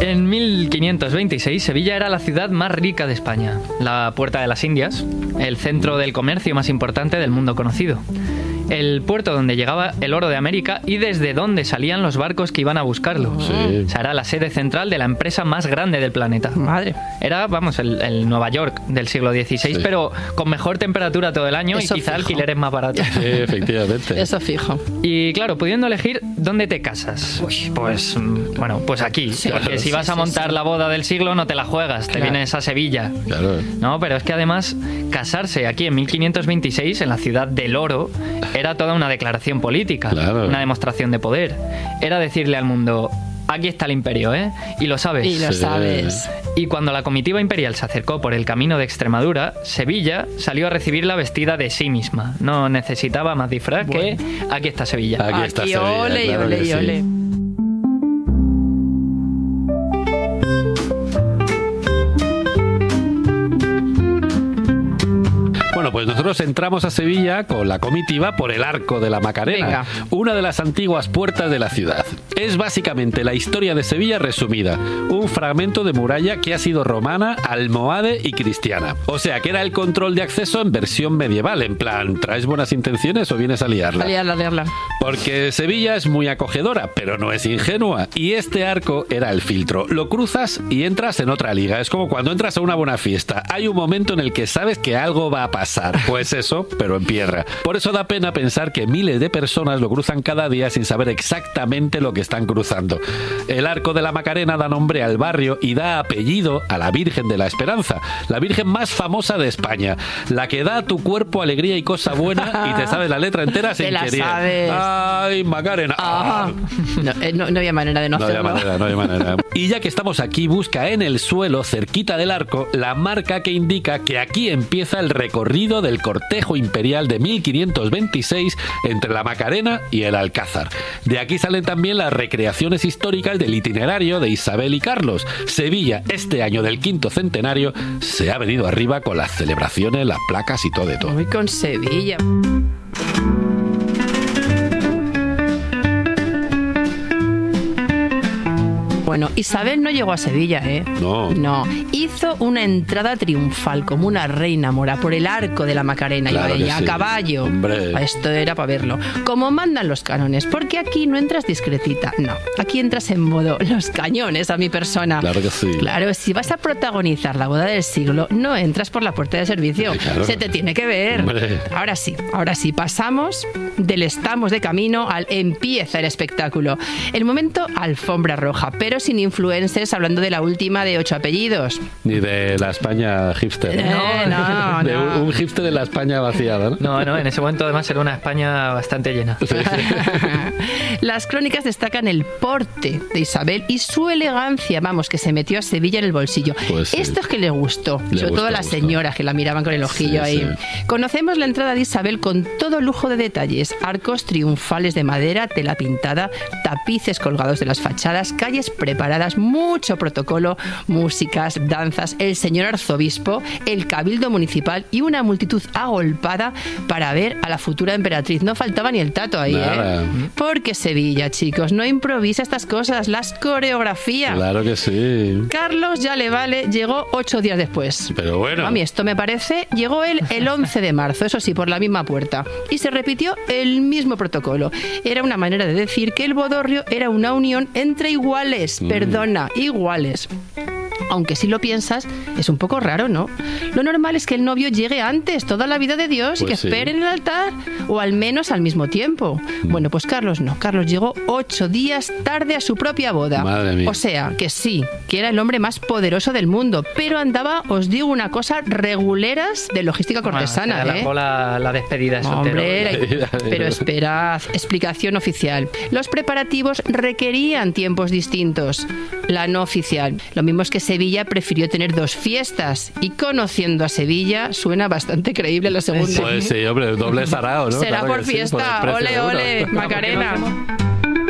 En 1526, Sevilla era la ciudad más rica de España, la Puerta de las Indias, el centro del comercio más importante del mundo conocido, el puerto donde llegaba el oro de América y desde donde salían los barcos que iban a buscarlo. Sí. O sea, era la sede central de la empresa más grande del planeta. Madre. Era, vamos, el Nueva York del siglo XVI, Sí. pero con mejor temperatura todo el año. Eso y quizá fijo. alquileres más baratos. Sí, efectivamente. Eso fijo. Y claro, pudiendo elegir dónde te casas. Pues, bueno, pues aquí. Sí, porque si vas a montar la boda del siglo, no te la juegas, te Claro. vienes a Sevilla. Claro. No, pero es que además casarse aquí en 1526, en la ciudad del oro, era toda una declaración política, Claro. una demostración de poder. Era decirle al mundo, aquí está el imperio, ¿eh? Y lo sabes. Y lo Sí. sabes. Y cuando la comitiva imperial se acercó por el camino de Extremadura, Sevilla salió a recibirla vestida de sí misma. No necesitaba más disfraz que aquí está Sevilla. Aquí está Aquí, Sevilla, ole, claro ole, que sí. ole. Bueno, pues nosotros entramos a Sevilla con la comitiva por el Arco de la Macarena, Venga. una de las antiguas puertas de la ciudad. Es básicamente la historia de Sevilla resumida, un fragmento de muralla que ha sido romana, almohade y cristiana. O sea, que era el control de acceso en versión medieval, en plan, ¿traes buenas intenciones o vienes a liarla? A liarla. Porque Sevilla es muy acogedora, pero no es ingenua. Y este arco era el filtro. Lo cruzas y entras en otra liga. Es como cuando entras a una buena fiesta. Hay un momento en el que sabes que algo va a pasar. Pues eso, pero en piedra. Por eso da pena pensar que miles de personas lo cruzan cada día sin saber exactamente lo que están cruzando. El Arco de la Macarena da nombre al barrio y da apellido a la Virgen de la Esperanza, la Virgen más famosa de España, la que da a tu cuerpo alegría y cosa buena y te sabes la letra entera sin Te la querer. sabes. ¡Ay, Macarena! Ah. No había manera de no No había hacerlo. manera, no había manera. Y ya que estamos aquí, busca en el suelo, cerquita del arco, la marca que indica que aquí empieza el recorrido del cortejo imperial de 1526 entre la Macarena y el Alcázar. De aquí salen también las recreaciones históricas del itinerario de Isabel y Carlos. Sevilla, este año del 5º centenario, se ha venido arriba con las celebraciones, las placas y todo de todo. Muy con Sevilla. Bueno, Isabel no llegó a Sevilla, ¿eh? No. No. Hizo una entrada triunfal como una reina mora por el Arco de la Macarena. Claro Iba que ella sí. a caballo. Hombre. Esto era para verlo. Como mandan los cánones, porque aquí no entras discretita. No. Aquí entras en modo los cañones a mi persona. Claro que sí. Claro, si vas a protagonizar la boda del siglo, no entras por la puerta de servicio. Claro. Se te tiene que ver. Hombre. Ahora sí, pasamos del estamos de camino al empieza el espectáculo. El momento alfombra roja, pero sin influencers hablando de la última de 8 apellidos. Ni de la España hipster. No. De un hipster de la España vaciada, ¿no? No, en ese momento además era una España bastante llena. Las crónicas destacan el porte de Isabel y su elegancia, vamos, que se metió a Sevilla en el bolsillo. Pues sí. Esto es que le gustó, Le sobre todo a gustó, las gustó. señoras que la miraban con el ojillo Sí, ahí. sí. Conocemos la entrada de Isabel con todo lujo de detalles, arcos triunfales de madera, tela pintada, tapices colgados de las fachadas, calles preparadas, mucho protocolo, músicas, danzas, el señor arzobispo, el cabildo municipal y una multitud agolpada para ver a la futura emperatriz. No faltaba ni el tato ahí, Nada. ¿eh? Porque Sevilla, chicos, no improvisa estas cosas, las coreografía. Claro que sí. Carlos ya le vale, llegó 8 días después. Pero bueno. A mí esto me parece, llegó él el 11 de marzo, eso sí, por la misma puerta. Y se repitió el mismo protocolo. Era una manera de decir que el bodorrio era una unión entre iguales. Perdona, iguales. Aunque si lo piensas, es un poco raro, ¿no? Lo normal es que el novio llegue antes, toda la vida de Dios, y Pues que sí. espere en el altar, o al menos al mismo tiempo. Bueno, pues Carlos no. Carlos llegó 8 días tarde a su propia boda. Madre mía. O sea, que sí, que era el hombre más poderoso del mundo, pero andaba, os digo una cosa, reguleras de logística cortesana, Bueno, se ¿eh? alargó la despedida de soltero. Hombre, pero esperad, explicación oficial. Los preparativos requerían tiempos distintos. La no oficial. Lo mismo es que Sevilla prefirió tener 2 fiestas y conociendo a Sevilla suena bastante creíble la segunda. Pues sí, hombre, doble sarao, ¿no? Será Claro por que sí, fiesta. por el precio Ole, de uno. ole, Macarena.